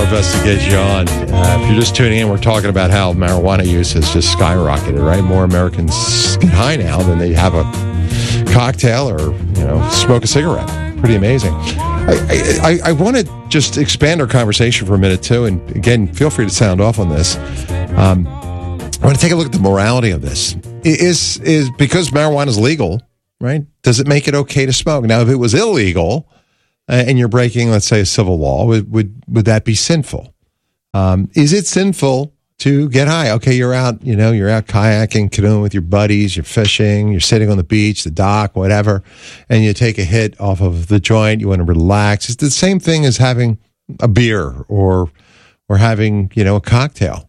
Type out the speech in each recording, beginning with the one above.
our best to get you on. If you're just tuning in, we're talking about how marijuana use has just skyrocketed, right? More Americans get high now than they have a cocktail or, smoke a cigarette. Pretty amazing. I want to just expand our conversation for a minute, too. And again, feel free to sound off on this. I want to take a look at the morality of this. Is because marijuana is legal, right? Does it make it okay to smoke? Now, if it was illegal and you're breaking, let's say, a civil law, would that be sinful? Is it sinful to get high? Okay, you're out kayaking, canoeing with your buddies, you're fishing, you're sitting on the beach, the dock, whatever, and you take a hit off of the joint, you want to relax. It's the same thing as having a beer or having, a cocktail.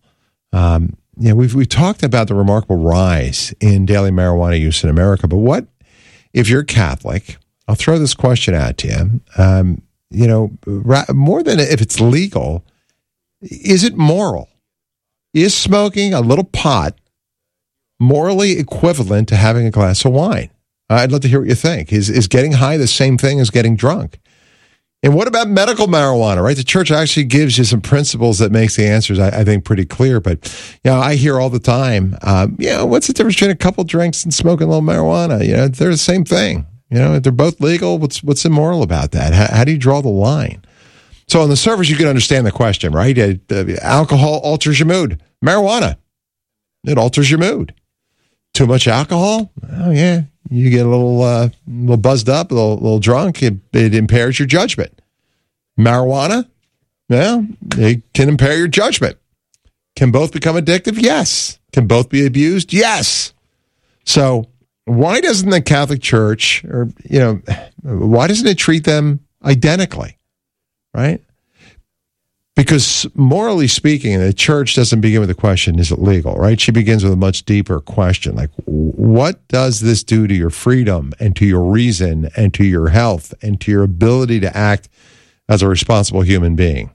We've talked about the remarkable rise in daily marijuana use in America, but what if you're Catholic? I'll throw this question out to you. More than if it's legal, is it moral? Is smoking a little pot morally equivalent to having a glass of wine? I'd love to hear what you think. Is getting high the same thing as getting drunk? And what about medical marijuana, right? The church actually gives you some principles that makes the answers, I think, pretty clear. But, I hear all the time, what's the difference between a couple drinks and smoking a little marijuana? They're the same thing. If they're both legal, what's immoral about that? How do you draw the line? So on the surface, you can understand the question, right? Alcohol alters your mood. Marijuana, it alters your mood. Too much alcohol? Oh, yeah. You get a little buzzed up, a little drunk. It impairs your judgment. Marijuana? Well, it can impair your judgment. Can both become addictive? Yes. Can both be abused? Yes. So why doesn't the Catholic Church, why doesn't it treat them identically, right? Because morally speaking, the church doesn't begin with the question, is it legal, right? She begins with a much deeper question, like, what does this do to your freedom and to your reason and to your health and to your ability to act as a responsible human being?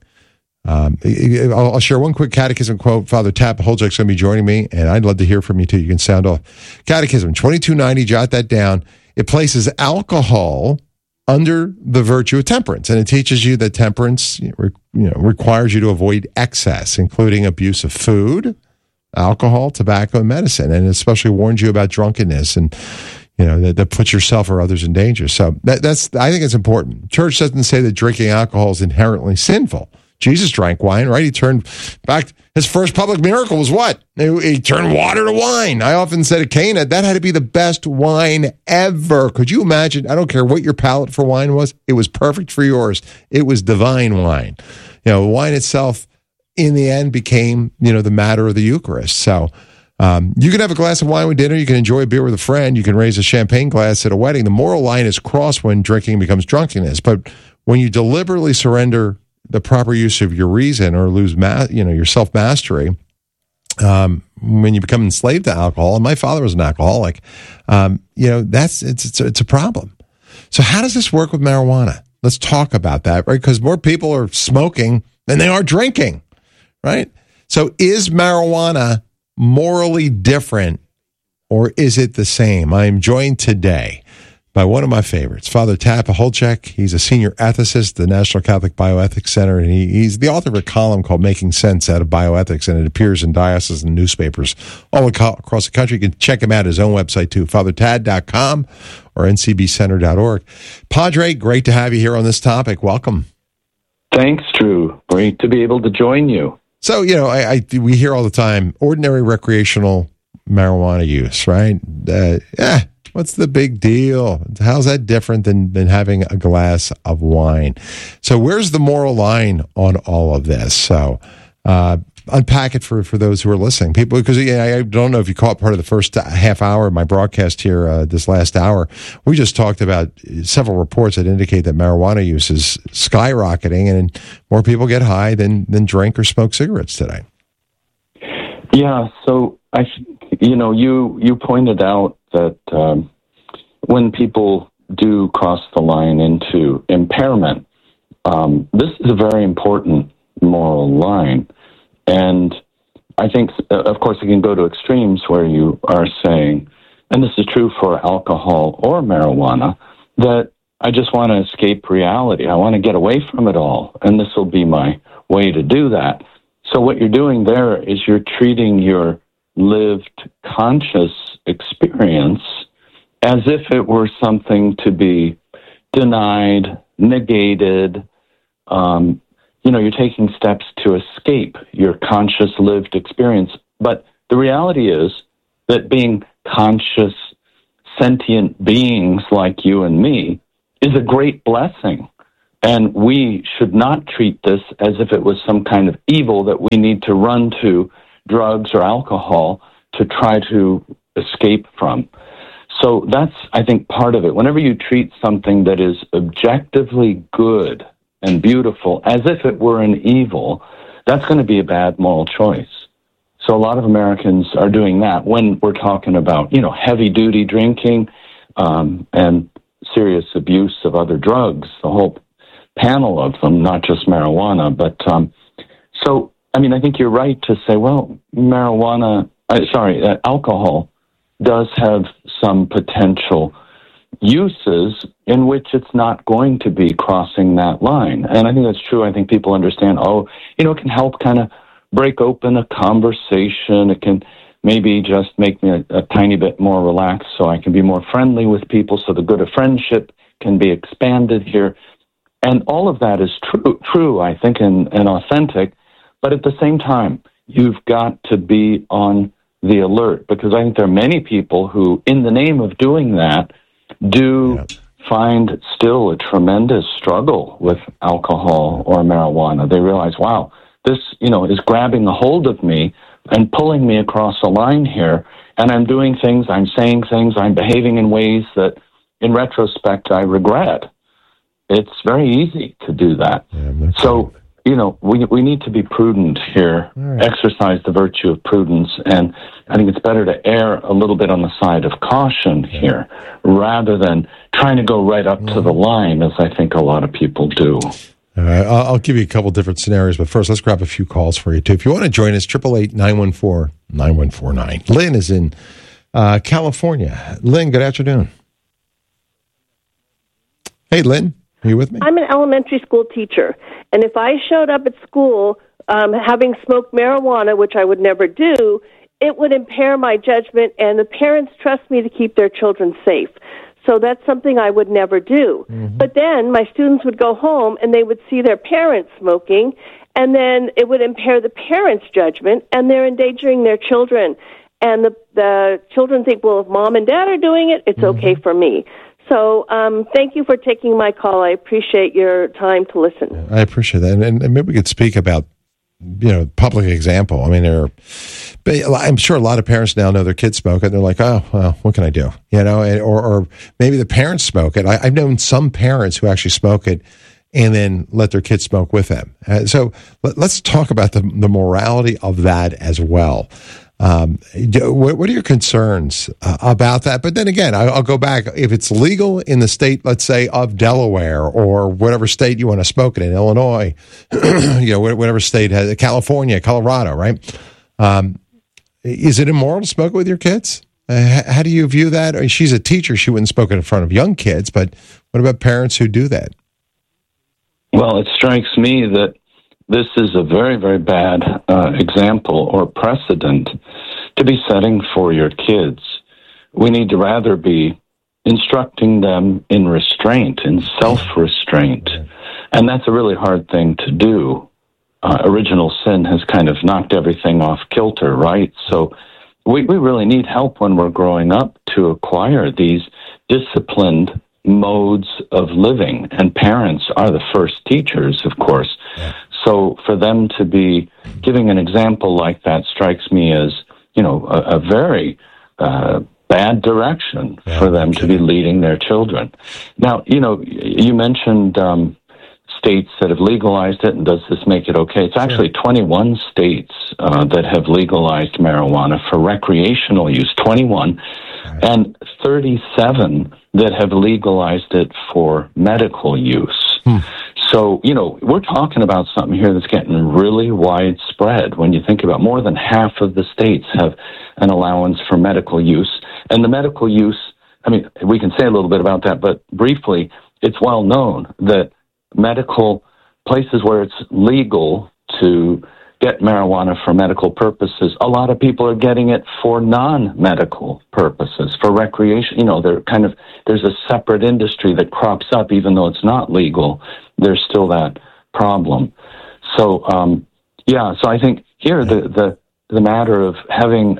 I'll share one quick catechism quote. Father Tapaholjek's going to be joining me, and I'd love to hear from you, too. You can sound off. Catechism 2290, jot that down. It places alcohol under the virtue of temperance. And it teaches you that temperance requires you to avoid excess, including abuse of food, alcohol, tobacco, and medicine. And it especially warns you about drunkenness and, that puts yourself or others in danger. So I think it's important. Church doesn't say that drinking alcohol is inherently sinful. Jesus drank wine, right? He turned back. His first public miracle was what? He turned water to wine. I often said at Cana, that had to be the best wine ever. Could you imagine? I don't care what your palate for wine was. It was perfect for yours. It was divine wine. Wine itself, in the end, became, the matter of the Eucharist. So you can have a glass of wine with dinner. You can enjoy a beer with a friend. You can raise a champagne glass at a wedding. The moral line is crossed when drinking becomes drunkenness. But when you deliberately surrender the proper use of your reason or lose your self-mastery, when you become enslaved to alcohol, and my father was an alcoholic, it's a problem. So how does this work with marijuana? Let's talk about that, right? Because more people are smoking than they are drinking, right? So is marijuana morally different or is it the same? I am joined today by one of my favorites, Father Tapaholjek. He's a senior ethicist at the National Catholic Bioethics Center, and he's the author of a column called Making Sense Out of Bioethics, and it appears in diocesan newspapers all across the country. You can check him out at his own website, too, fathertad.com or ncbcenter.org. Padre, great to have you here on this topic. Welcome. Thanks, Drew. Great to be able to join you. So, we hear all the time, ordinary recreational marijuana use, right? What's the big deal? How's that different than having a glass of wine? So where's the moral line on all of this? So unpack it for those who are listening. People, because I don't know if you caught part of the first half hour of my broadcast here this last hour. We just talked about several reports that indicate that marijuana use is skyrocketing and more people get high than drink or smoke cigarettes today. Yeah, so you pointed out that when people do cross the line into impairment, this is a very important moral line. And I think, of course, it can go to extremes where you are saying, and this is true for alcohol or marijuana, that I just want to escape reality. I want to get away from it all, and this will be my way to do that. So what you're doing there is you're treating your lived conscious experience as if it were something to be denied, negated. You're taking steps to escape your conscious lived experience. But the reality is that being conscious, sentient beings like you and me is a great blessing. And we should not treat this as if it was some kind of evil that we need to run to drugs or alcohol to try to escape from. So that's, I think, part of it. Whenever you treat something that is objectively good and beautiful as if it were an evil, that's going to be a bad moral choice. So a lot of Americans are doing that when we're talking about, heavy-duty drinking and serious abuse of other drugs, the whole panel of them, not just marijuana. But I think you're right to say, well, alcohol does have some potential uses in which it's not going to be crossing that line. And I think that's true. I think people understand, it can help kind of break open a conversation. It can maybe just make me a tiny bit more relaxed so I can be more friendly with people, so the good of friendship can be expanded here. And all of that is true, I think, and authentic. But at the same time, you've got to be on the alert, because I think there are many people who, in the name of doing that, find still a tremendous struggle with alcohol or marijuana. They realize, wow, this, is grabbing a hold of me and pulling me across a line here, and I'm doing things, I'm saying things, I'm behaving in ways that, in retrospect, I regret. It's very easy to do that. Yeah, so, we need to be prudent here, exercise the virtue of prudence, and I think it's better to err a little bit on the side of caution here, rather than trying to go right up to the line, as I think a lot of people do. All right, I'll give you a couple different scenarios, but first, let's grab a few calls for you, too. If you want to join us, 888-914-9149. Lynn is in California. Lynn, good afternoon. Hey, Lynn, are you with me? I'm an elementary school teacher, and if I showed up at school having smoked marijuana, which I would never do, it would impair my judgment, and the parents trust me to keep their children safe. So that's something I would never do. Mm-hmm. But then my students would go home, and they would see their parents smoking, and then it would impair the parents' judgment, and they're endangering their children. And the children think, well, if mom and dad are doing it, it's okay for me. So thank you for taking my call. I appreciate your time to listen. I appreciate that. And maybe we could speak about, public example. I mean, I'm sure a lot of parents now know their kids smoke it. They're like, oh, well, what can I do? Or maybe the parents smoke it. I've known some parents who actually smoke it and then let their kids smoke with them. So let's talk about the morality of that as well. What are your concerns about that? But then again, I'll go back. If it's legal in the state, let's say, of Delaware or whatever state you want to smoke it in, Illinois, whatever state has, California, Colorado, right? Is it immoral to smoke it with your kids? How do you view that? I mean, she's a teacher. She wouldn't smoke it in front of young kids, but what about parents who do that? Well, it strikes me that this is a very, very bad example or precedent to be setting for your kids. We need to rather be instructing them in restraint, in self-restraint. And that's a really hard thing to do. Original sin has kind of knocked everything off kilter, right? So we really need help when we're growing up to acquire these disciplined modes of living. And parents are the first teachers, of course. Yeah. So for them to be giving an example like that strikes me as, a very bad direction for them to be leading their children. Now, you mentioned states that have legalized it, and does this make it okay? It's actually 21 states that have legalized marijuana for recreational use, 21, and 37 that have legalized it for medical use. So, we're talking about something here that's getting really widespread. When you think about more than half of the states have an allowance for medical use. And the medical use, we can say a little bit about that, but briefly, it's well known that medical places where it's legal to get marijuana for medical purposes, a lot of people are getting it for non-medical purposes, for recreation. There's a separate industry that crops up, even though it's not legal. There's still that problem. So, so I think here the matter of having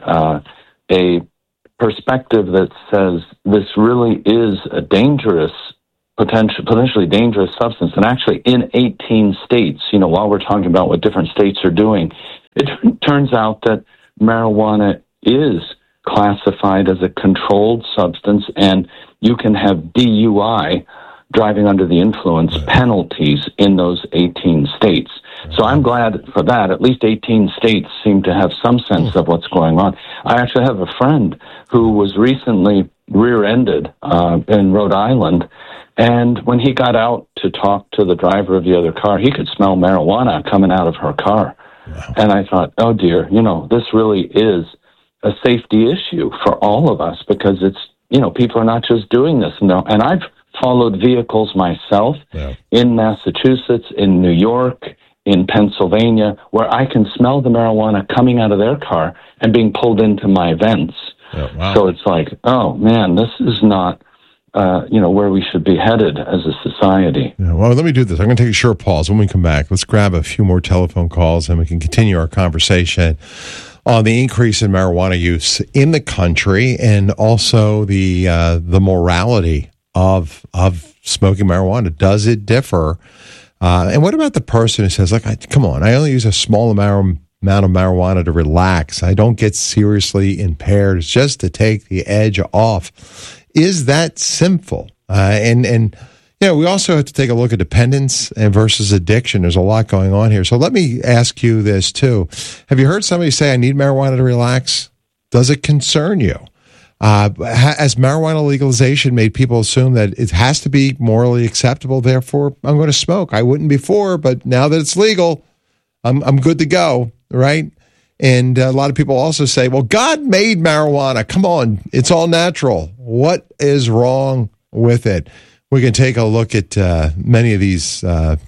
a perspective that says this really is a dangerous, potentially dangerous substance. And actually in 18 states, while we're talking about what different states are doing, it turns out that marijuana is classified as a controlled substance, and you can have DUI, driving under the influence, penalties in those 18 states. So I'm glad for that. At least 18 states seem to have some sense of what's going on. I actually have a friend who was recently rear-ended in Rhode Island, and when he got out to talk to the driver of the other car, he could smell marijuana coming out of her car. Wow. And I thought, oh dear, this really is a safety issue for all of us, because it's, people are not just doing this. And I've followed vehicles myself in Massachusetts, in New York, in Pennsylvania, where I can smell the marijuana coming out of their car and being pulled into my vents. Oh, wow. So it's like, oh man, this is not, where we should be headed as a society. Yeah, well, let me do this. I'm going to take a short pause. When we come back, let's grab a few more telephone calls and we can continue our conversation on the increase in marijuana use in the country, and also the morality of smoking marijuana. Does it differ? And what about the person who says, come on, I only use a small amount of marijuana to relax. I don't get seriously impaired. It's just to take the edge off. Is that sinful? And we also have to take a look at dependence and versus addiction. There's a lot going on here. So let me ask you this too. Have you heard somebody say, I need marijuana to relax? Does it concern you? Has marijuana legalization made people assume that it has to be morally acceptable, therefore I'm going to smoke? I wouldn't before, but now that it's legal, I'm good to go, right? And a lot of people also say, well, God made marijuana. Come on, it's all natural. What is wrong with it? We can take a look at many of these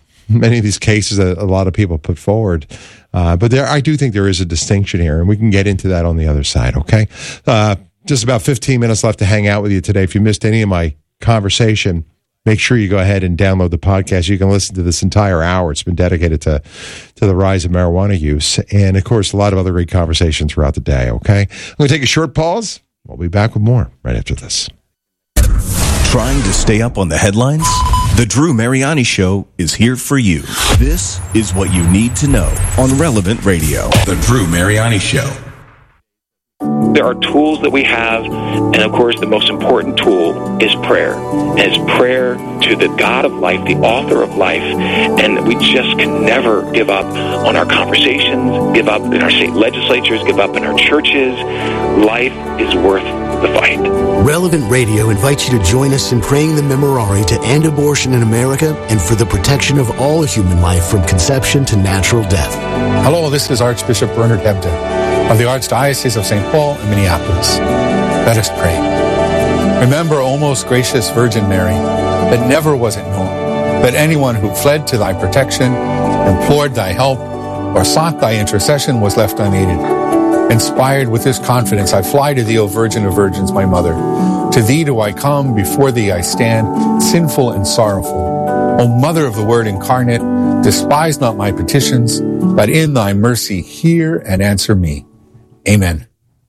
cases that a lot of people put forward. But I do think there is a distinction here, and we can get into that on the other side, okay? Just about 15 minutes left to hang out with you today. If you missed any of my conversation, make sure you go ahead and download the podcast. You can listen to this entire hour. It's been dedicated to the rise of marijuana use. And, of course, a lot of other great conversation throughout the day, okay? I'm going to take a short pause. We'll be back with more right after this. Trying to stay up on the headlines? The Drew Mariani Show is here for you. This is what you need to know on Relevant Radio. The Drew Mariani Show. There are tools that we have, and of course the most important tool is prayer. And it's prayer to the God of life, the author of life, and we just can never give up on our conversations, give up in our state legislatures, give up in our churches. Life is worth the fight. Relevant Radio invites you to join us in praying the Memorare to end abortion in America and for the protection of all human life from conception to natural death. Hello, this is Archbishop Bernard Hebda of the Archdiocese of St. Paul and Minneapolis. Let us pray. Remember, O most gracious Virgin Mary, that never was it known that anyone who fled to thy protection, implored thy help, or sought thy intercession was left unaided. Inspired with this confidence, I fly to thee, O Virgin of Virgins, my mother. To thee do I come, before thee I stand, sinful and sorrowful. O Mother of the Word incarnate, despise not my petitions, but in thy mercy hear and answer me. Amen.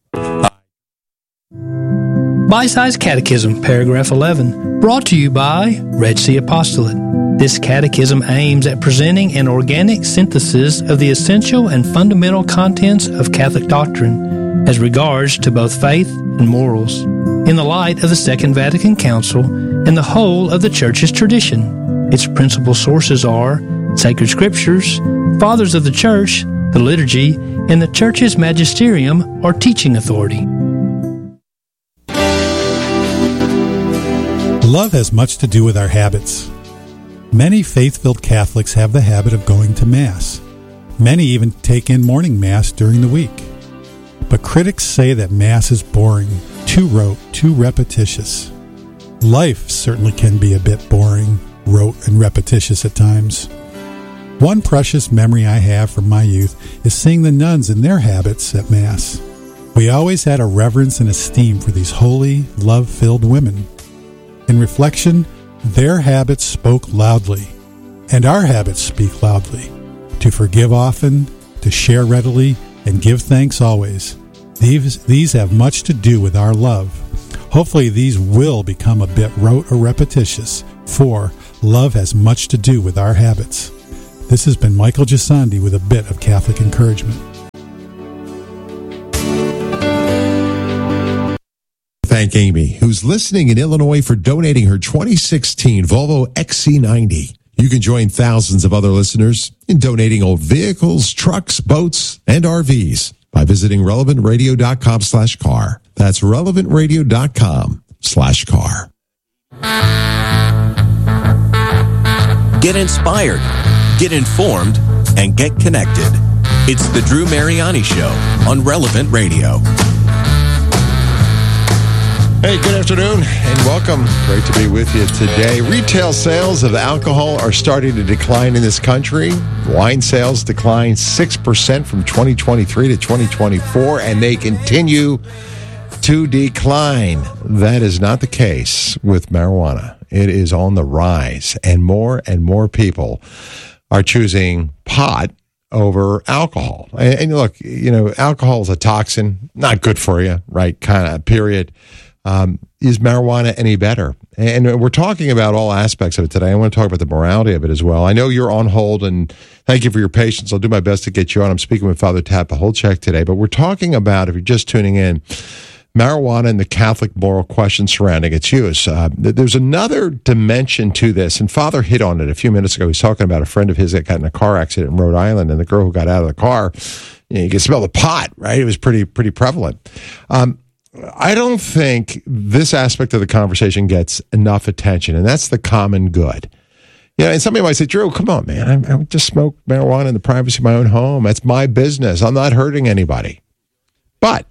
Bite-Sized Catechism, Paragraph 11, brought to you by Red Sea Apostolate. This catechism aims at presenting an organic synthesis of the essential and fundamental contents of Catholic doctrine as regards to both faith and morals, in the light of the Second Vatican Council and the whole of the Church's tradition. Its principal sources are sacred scriptures, fathers of the Church, the liturgy, and the Church's magisterium or teaching authority. Love has much to do with our habits. Many faith-filled Catholics have the habit of going to Mass. Many even take in morning Mass during the week. But critics say that Mass is boring, too rote, too repetitious. Life certainly can be a bit boring, rote, and repetitious at times. One precious memory I have from my youth is seeing the nuns and their habits at Mass. We always had a reverence and esteem for these holy, love-filled women. In reflection, their habits spoke loudly, and our habits speak loudly. To forgive often, to share readily, and give thanks always. These have much to do with our love. Hopefully these will become a bit rote or repetitious, for love has much to do with our habits. This has been Michael Gisandi with a bit of Catholic encouragement. Thank Amy, who's listening in Illinois, for donating her 2016 Volvo XC90. You can join thousands of other listeners in donating old vehicles, trucks, boats, and RVs by visiting relevantradio.com/car. That's relevantradio.com/car. Get inspired, get informed, and get connected. It's the Drew Mariani Show on Relevant Radio. Hey, good afternoon and welcome. Great to be with you today. Retail sales of alcohol are starting to decline in this country. Wine sales declined 6% from 2023 to 2024, and they continue to decline. That is not the case with marijuana. It is on the rise, and more people are choosing pot over alcohol. And look, alcohol is a toxin, not good for you, right? Kind of, period. Is marijuana any better? And we're talking about all aspects of it today. I want to talk about the morality of it as well. I know you're on hold, and thank you for your patience. I'll do my best to get you on. I'm speaking with Father Tappa Holchek today, but we're talking about, if you're just tuning in, marijuana and the Catholic moral question surrounding its use. There's another dimension to this, and Father hit on it a few minutes ago. He was talking about a friend of his that got in a car accident in Rhode Island, and the girl who got out of the car, you could smell the pot, right? It was pretty prevalent. I don't think this aspect of the conversation gets enough attention, and that's the common good. And somebody might say, Drew, come on, man. I just smoke marijuana in the privacy of my own home. That's my business. I'm not hurting anybody. But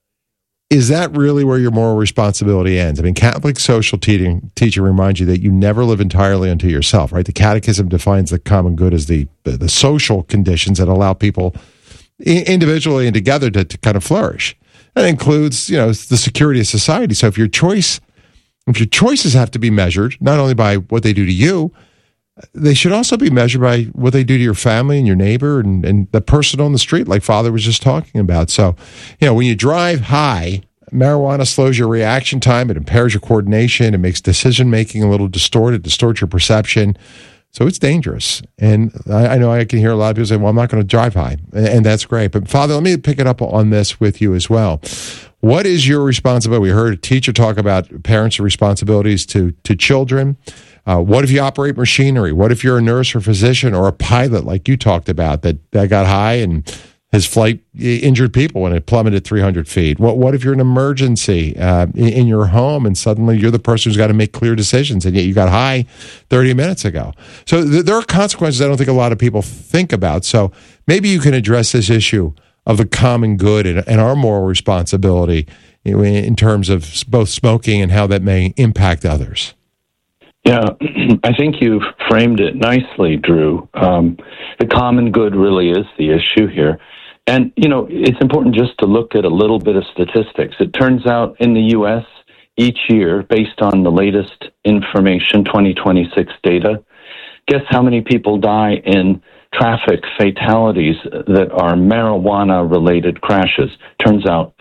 is that really where your moral responsibility ends? I mean, Catholic social teaching reminds you that you never live entirely unto yourself, right? The Catechism defines the common good as the social conditions that allow people individually and together to kind of flourish. That includes, the security of society. So if your choices have to be measured, not only by what they do to you, they should also be measured by what they do to your family and your neighbor and the person on the street, like Father was just talking about. So, when you drive high, marijuana slows your reaction time. It impairs your coordination. It makes decision-making a little distorted, distorts your perception. So it's dangerous. And I know I can hear a lot of people say, well, I'm not going to drive high. And that's great. But Father, let me pick it up on this with you as well. What is your responsibility? We heard a teacher talk about parents' responsibilities to children. What if you operate machinery? What if you're a nurse or physician or a pilot like you talked about that got high and his flight injured people when it plummeted 300 feet? What if you're an emergency in your home and suddenly you're the person who's got to make clear decisions and yet you got high 30 minutes ago? So there are consequences I don't think a lot of people think about. So maybe you can address this issue of the common good and our moral responsibility in terms of both smoking and how that may impact others. Yeah, I think you've framed it nicely, Drew. The common good really is the issue here. And, it's important just to look at a little bit of statistics. It turns out in the U.S. each year, based on the latest information, 2026 data, guess how many people die in traffic fatalities that are marijuana-related crashes? Turns out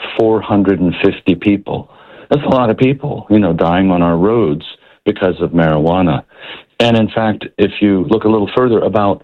450 people. That's a lot of people, dying on our roads because of marijuana. And in fact, if you look a little further, about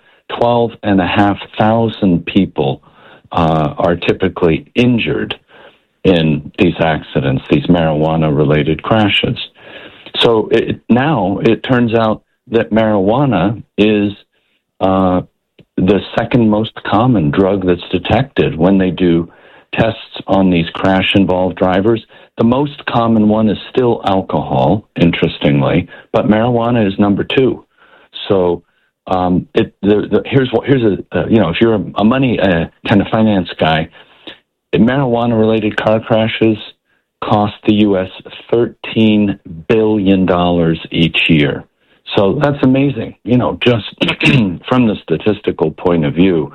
12,500 people are typically injured in these accidents, these marijuana-related crashes. So now it turns out that marijuana is the second most common drug that's detected when they do tests on these crash-involved drivers. The most common one is still alcohol, interestingly, but marijuana is number 2. So here's if you're a money kind of finance guy, marijuana-related car crashes cost the U.S. $13 billion each year. So that's amazing, just from the statistical point of view.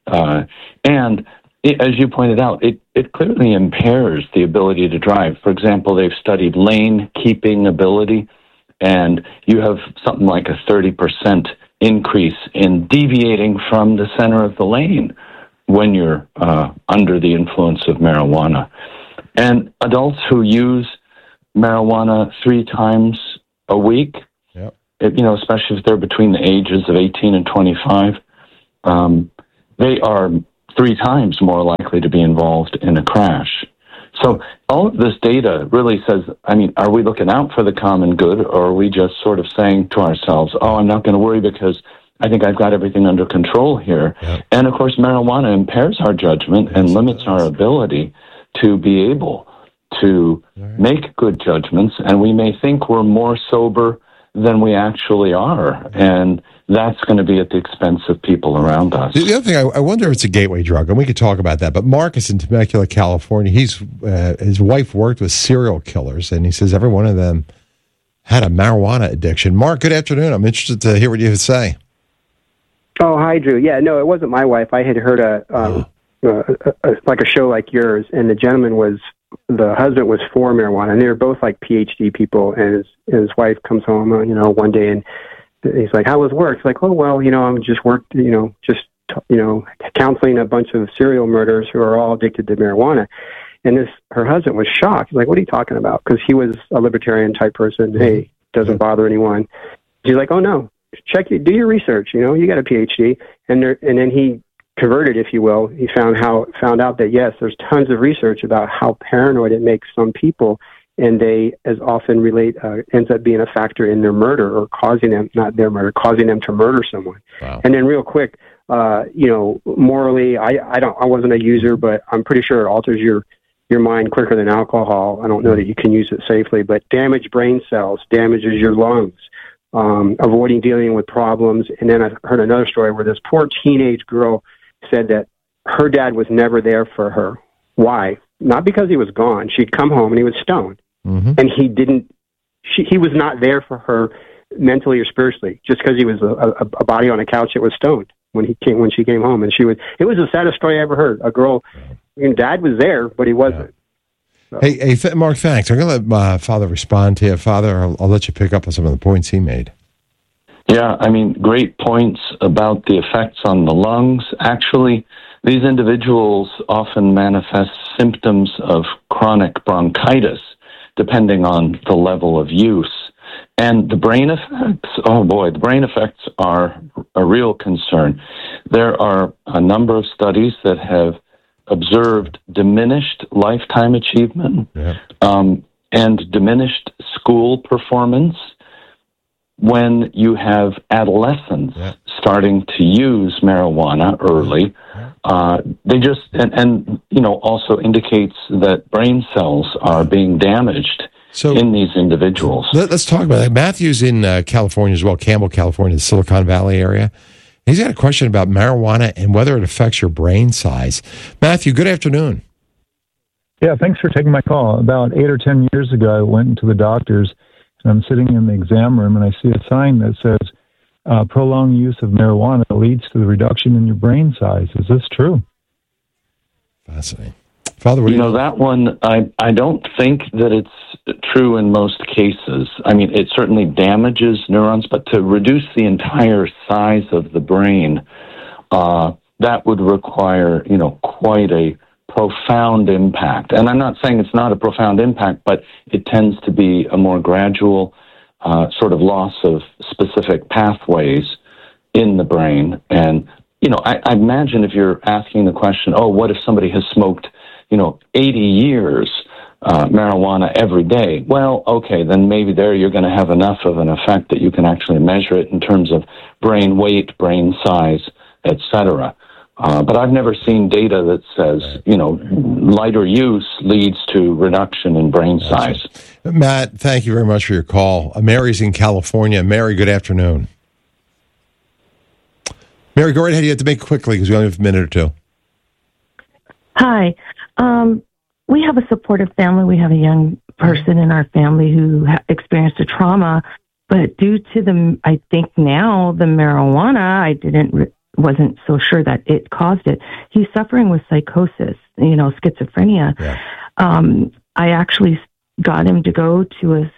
And as you pointed out, it clearly impairs the ability to drive. For example, they've studied lane keeping ability, and you have something like a 30% increase in deviating from the center of the lane when you're under the influence of marijuana. And adults who use marijuana 3 times a week, especially if they're between the ages of 18 and 25, they are 3 times more likely to be involved in a crash. So all of this data really says, are we looking out for the common good, or are we just sort of saying to ourselves, I'm not going to worry because I think I've got everything under control here. Yep. And of course, marijuana impairs our judgment and limits our ability to be able to make good judgments, and we may think we're more sober than we actually are, and that's going to be at the expense of people around us. The other thing, I wonder if it's a gateway drug, and we could talk about that, but Marcus in Temecula, California, his wife worked with serial killers, and he says every one of them had a marijuana addiction. Mark, good afternoon. I'm interested to hear what you have to say. Oh, hi, Drew. Yeah, no, it wasn't my wife. I had heard like a show like yours, and the husband was for marijuana, and they were both like PhD people, and his wife comes home, one day, and he's like, how was work? He's like, oh, well, I'm just counseling a bunch of serial murderers who are all addicted to marijuana. And her husband was shocked. He's like, what are you talking about? Because he was a libertarian type person. Hey, doesn't bother anyone. She's like, oh, no, do your research. You got a PhD. And then he converted, if you will. He found out that, yes, there's tons of research about how paranoid it makes some people, and they as often ends up being a factor in their murder, or causing them to murder someone. Wow. And then real quick, morally, I wasn't a user, but I'm pretty sure it alters your mind quicker than alcohol. I don't know that you can use it safely, but damaged brain cells damages your lungs. Avoiding dealing with problems. And then I heard another story where this poor teenage girl said that her dad was never there for her. Why? Not because he was gone. She'd come home and he was stoned. Mm-hmm. And he was not there for her mentally or spiritually, just because he was a body on a couch that was stoned when she came home. And it was the saddest story I ever heard. A girl, dad was there, but he wasn't. So. Hey, Mark, thanks. I'm going to let my Father respond to you. Father, I'll let you pick up on some of the points he made. Yeah, great points about the effects on the lungs. Actually, these individuals often manifest symptoms of chronic bronchitis, depending on the level of use. And the brain effects are a real concern. There are a number of studies that have observed diminished lifetime achievement and diminished school performance when you have adolescents starting to use marijuana early. They just, and also indicates that brain cells are being damaged in these individuals. Let's talk about that. Matthew's in California as well, Campbell, California, the Silicon Valley area. He's got a question about marijuana and whether it affects your brain size. Matthew, good afternoon. Yeah, thanks for taking my call. About 8 or 10 years ago, I went into the doctor's, and I'm sitting in the exam room, and I see a sign that says, prolonged use of marijuana leads to the reduction in your brain size. Is this true? Fascinating. Father, what do you know? That one, I don't think that it's true in most cases. It certainly damages neurons, but to reduce the entire size of the brain, that would require, quite a profound impact. And I'm not saying it's not a profound impact, but it tends to be a more gradual sort of loss of specific pathways in the brain. And, I imagine if you're asking the question, what if somebody has smoked 80 years marijuana every day? Well, okay, then maybe there you're going to have enough of an effect that you can actually measure it in terms of brain weight, brain size, etc. But I've never seen data that says, lighter use leads to reduction in brain size. Matt, thank you very much for your call. Mary's in California. Mary, good afternoon. Mary, go right ahead. You have to make it quickly because we only have a minute or two. Hi. We have a supportive family. We have a young person in our family who experienced a trauma But due to I think now the marijuana, wasn't so sure that it caused it. He's suffering with psychosis, schizophrenia. Yeah. I actually got him to go to a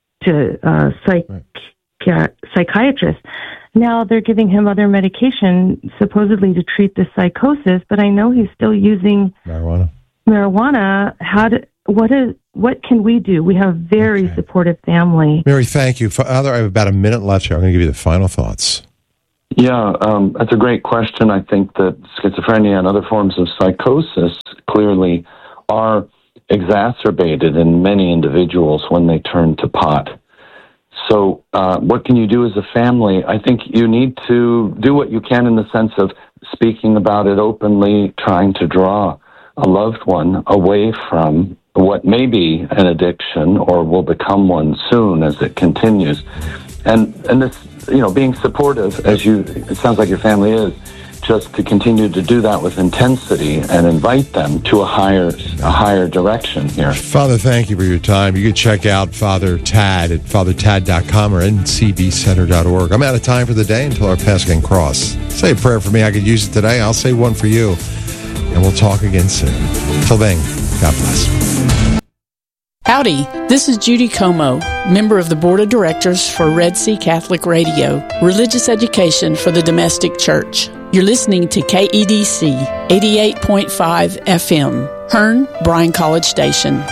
psychiatrist. Now they're giving him other medication supposedly to treat the psychosis, but I know he's still using marijuana. What can we do? We have a very supportive family. Mary, thank you. Father, I have about a minute left here. I'm going to give you the final thoughts. Yeah, that's a great question. I think that schizophrenia and other forms of psychosis clearly are exacerbated in many individuals when they turn to pot. So what can you do as a family? I think you need to do what you can in the sense of speaking about it openly, trying to draw a loved one away from what may be an addiction or will become one soon as it continues. And this, being supportive, it sounds like your family is, just to continue to do that with intensity and invite them to a higher direction here. Father, thank you for your time. You can check out Father Tad at fathertad.com or ncbcenter.org. I'm out of time for the day until our paths can cross. Say a prayer for me. I could use it today. I'll say one for you. And we'll talk again soon. Till then, God bless. Howdy, this is Judy Como, member of the Board of Directors for Red Sea Catholic Radio, religious education for the domestic church. You're listening to KEDC 88.5 FM, Hearn, Bryan College Station.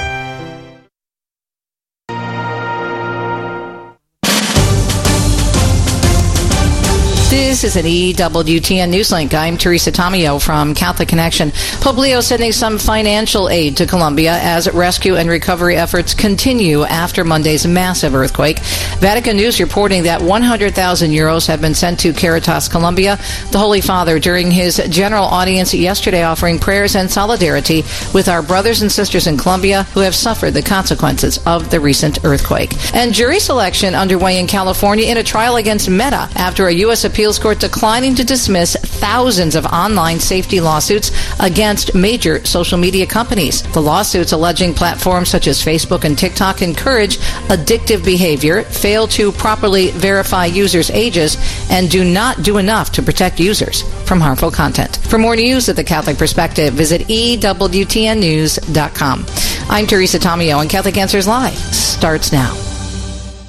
This is an EWTN Newslink. I'm Teresa Tomeo from Catholic Connection. Pope Leo sending some financial aid to Colombia as rescue and recovery efforts continue after Monday's massive earthquake. Vatican News reporting that 100,000 euros have been sent to Caritas Colombia. The Holy Father, during his general audience yesterday, offering prayers and solidarity with our brothers and sisters in Colombia who have suffered the consequences of the recent earthquake. And jury selection underway in California in a trial against Meta after a U.S. appeals court declining to dismiss thousands of online safety lawsuits against major social media companies. The lawsuits alleging platforms such as Facebook and TikTok encourage addictive behavior, fail to properly verify users' ages, and do not do enough to protect users from harmful content. For more news at The Catholic Perspective, visit EWTNnews.com. I'm Teresa Tomeo, and Catholic Answers Live starts now.